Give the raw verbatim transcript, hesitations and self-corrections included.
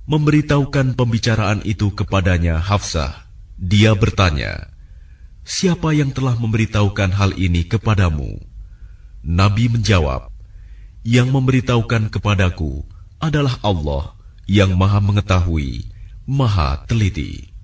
memberitahukan pembicaraan itu kepadanya Hafsah. Dia bertanya, "Siapa yang telah memberitahukan hal ini kepadamu?" Nabi menjawab, "Yang memberitahukan kepadaku adalah Allah yang Maha Mengetahui, Maha Teliti."